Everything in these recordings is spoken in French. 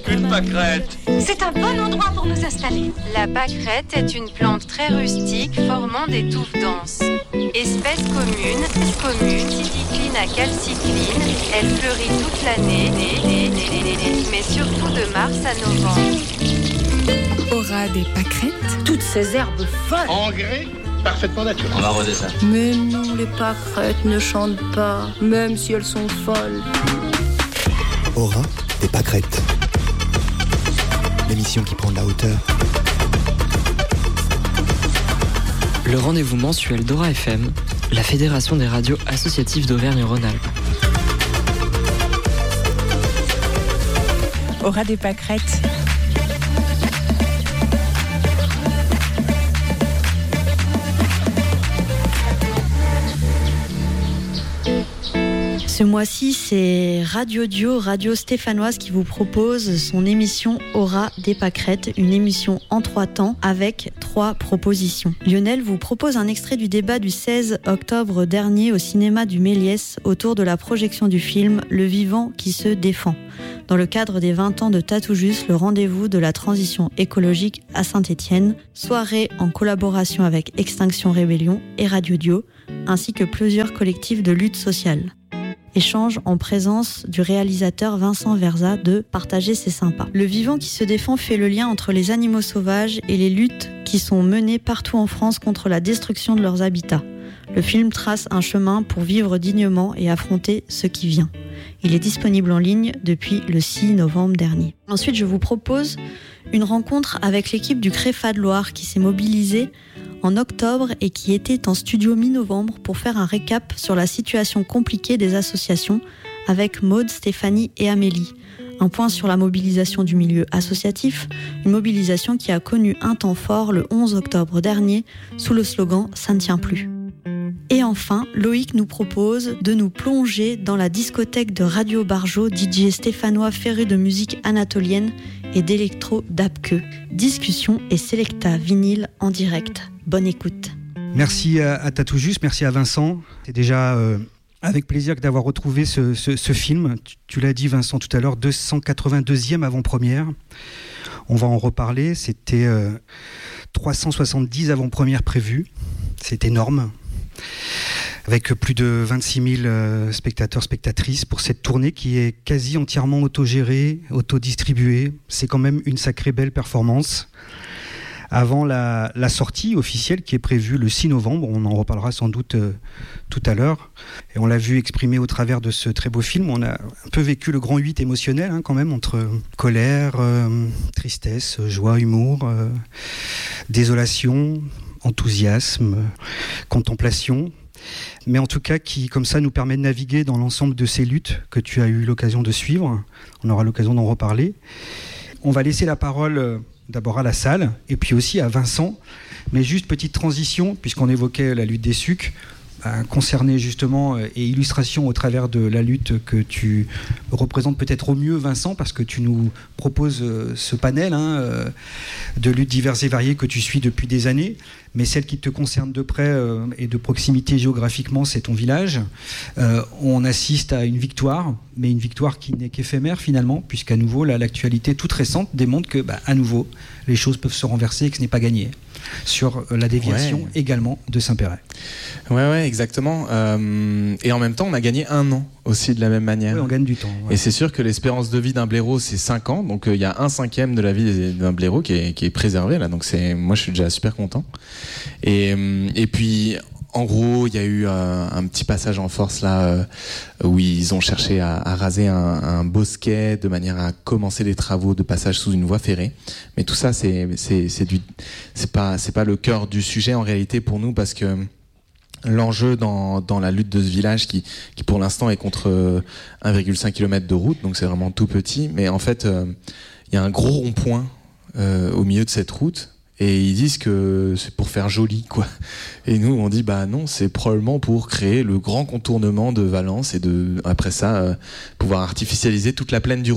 Une pâquerette. C'est un bon endroit pour nous installer. La pâquerette est une plante très rustique formant des touffes denses. Espèce commune, cycline à calcicline, elle fleurit toute l'année, mais surtout de mars à novembre. Aura des pâquerettes. Toutes ces herbes folles. Engrais parfaitement naturel. On va arroser ça. Mais non, les pâquerettes ne chantent pas, même si elles sont folles. Aura des pâquerettes. L'émission qui prend de la hauteur. Le rendez-vous mensuel d'Aura FM, la fédération des radios associatives d'Auvergne-Rhône-Alpes. Aura des pâquerettes. Ce mois-ci, c'est Radio Dio, Radio Stéphanoise qui vous propose son émission Aura des pâquerettes, une émission en 3 temps avec 3 propositions. Lionel vous propose un extrait du débat du 16 octobre dernier au cinéma du Méliès autour de la projection du film Le vivant qui se défend. Dans le cadre des 20 ans de Tatoujus, le rendez-vous de la transition écologique à Saint-Étienne, soirée en collaboration avec Extinction Rébellion et Radio Dio, ainsi que plusieurs collectifs de lutte sociale. Échange en présence du réalisateur Vincent Verza de Partager c'est sympa. Le vivant qui se défend fait le lien entre les animaux sauvages et les luttes qui sont menées partout en France contre la destruction de leurs habitats. Le film trace un chemin pour vivre dignement et affronter ce qui vient. Il est disponible en ligne depuis le 6 novembre dernier. Ensuite, je vous propose une rencontre avec l'équipe du Créfa de Loire qui s'est mobilisée en octobre et qui était en studio mi-novembre pour faire un récap sur la situation compliquée des associations avec Maude, Stéphanie et Amélie. Un point sur la mobilisation du milieu associatif, une mobilisation qui a connu un temps fort le 11 octobre dernier sous le slogan « Ça ne tient plus ». Et enfin, Loïc nous propose de nous plonger dans la discothèque de Radio Barjo, DJ stéphanois féru de musique anatolienne et d'électro d'Apke. Discussion et Selecta vinyle en direct. Bonne écoute. Merci à Tatoujus, merci à Vincent. C'est déjà avec plaisir d'avoir retrouvé ce film. Tu l'as dit Vincent tout à l'heure, 282e avant-première. On va en reparler. C'était 370 avant-premières prévues. C'est énorme. Avec plus de 26 000 spectateurs, spectatrices pour cette tournée qui est quasi entièrement autogérée, autodistribuée. C'est quand même une sacrée belle performance. Avant la sortie officielle qui est prévue le 6 novembre, on en reparlera sans doute tout à l'heure. Et on l'a vu exprimer au travers de ce très beau film. On a un peu vécu le grand 8 émotionnel quand même, entre colère, tristesse, joie, humour, désolation, enthousiasme, contemplation. Mais en tout cas qui, comme ça, nous permet de naviguer dans l'ensemble de ces luttes que tu as eu l'occasion de suivre. On aura l'occasion d'en reparler. On va laisser la parole d'abord à la salle et puis aussi à Vincent. Mais juste petite transition, puisqu'on évoquait la lutte des sucs, concernée justement et illustration au travers de la lutte que tu représentes peut-être au mieux, Vincent, parce que tu nous proposes ce panel de luttes diverses et variées que tu suis depuis des années. Mais celle qui te concerne de près et de proximité géographiquement, c'est ton village. On assiste à une victoire, mais une victoire qui n'est qu'éphémère finalement, puisqu'à nouveau, l'actualité toute récente démontre que, à nouveau, les choses peuvent se renverser et que ce n'est pas gagné. Sur la déviation également de Saint-Péray. Ouais, exactement. Et en même temps, on a gagné 1 an aussi de la même manière. Oui, on gagne du temps. Ouais. Et c'est sûr que l'espérance de vie d'un blaireau, c'est 5 ans. Donc il y a 1/5 de la vie d'un blaireau qui est préservé là. Donc moi, je suis déjà super content. Et puis, en gros, il y a eu un petit passage en force là où ils ont cherché à raser un bosquet de manière à commencer les travaux de passage sous une voie ferrée. Mais tout ça, c'est pas le cœur du sujet en réalité pour nous, parce que l'enjeu dans la lutte de ce village qui pour l'instant est contre 1,5 km de route, donc c'est vraiment tout petit. Mais en fait, il y a un gros rond-point au milieu de cette route. Et ils disent que c'est pour faire joli, quoi. Et nous, on dit, non, c'est probablement pour créer le grand contournement de Valence et après ça, pouvoir artificialiser toute la plaine du Rhône.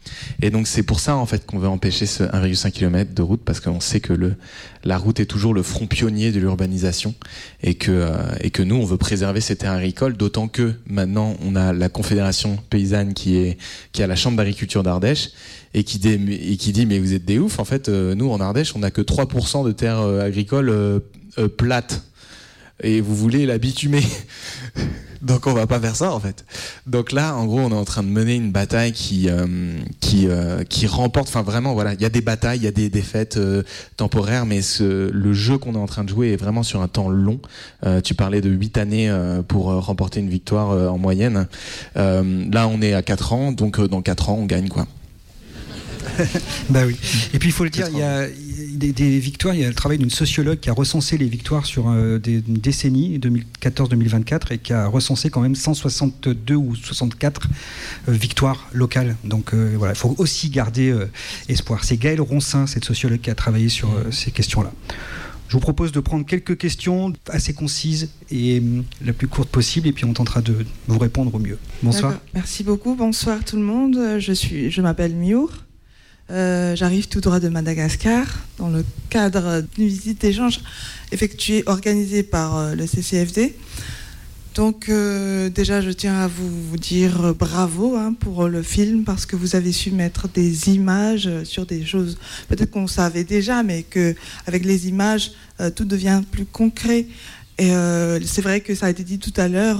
Et donc c'est pour ça en fait qu'on veut empêcher ce 1,5 km de route, parce qu'on sait que la route est toujours le front pionnier de l'urbanisation et que nous on veut préserver ces terres agricoles, d'autant que maintenant on a la Confédération paysanne qui a la Chambre d'agriculture d'Ardèche et qui dit mais vous êtes des oufs, en fait nous en Ardèche on a que 3% de terres agricoles plates et vous voulez la bitumer. Donc on va pas faire ça en fait. Donc là, en gros, on est en train de mener une bataille qui remporte. Enfin vraiment, voilà, il y a des batailles, il y a des défaites temporaires, mais le jeu qu'on est en train de jouer est vraiment sur un temps long. Tu parlais de 8 années pour remporter une victoire en moyenne. Là, on est à 4 ans, donc dans 4 ans, on gagne quoi. Bah oui. Et puis il faut le dire, il y a des victoires, il y a le travail d'une sociologue qui a recensé les victoires sur une décennie, 2014-2024, et qui a recensé quand même 162 ou 64 victoires locales. Donc voilà, il faut aussi garder espoir. C'est Gaëlle Roncin, cette sociologue, qui a travaillé sur ces questions-là. Je vous propose de prendre quelques questions assez concises et la plus courte possible, et puis on tentera de vous répondre au mieux. Bonsoir. D'accord. Merci beaucoup. Bonsoir tout le monde. Je m'appelle Miour. J'arrive tout droit de Madagascar dans le cadre d'une visite d'échange organisée par le CCFD. Donc déjà, je tiens à vous dire bravo pour le film, parce que vous avez su mettre des images sur des choses peut-être qu'on savait déjà, mais qu'avec les images, tout devient plus concret. Et c'est vrai que ça a été dit tout à l'heure,